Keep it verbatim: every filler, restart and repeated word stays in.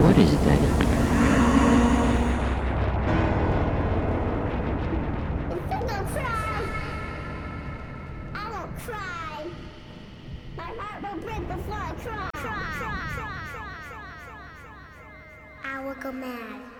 What is that? If you don't cry, I won't cry. My heart will break before I cry. Cry, cry, cry, cry, cry. I will go mad.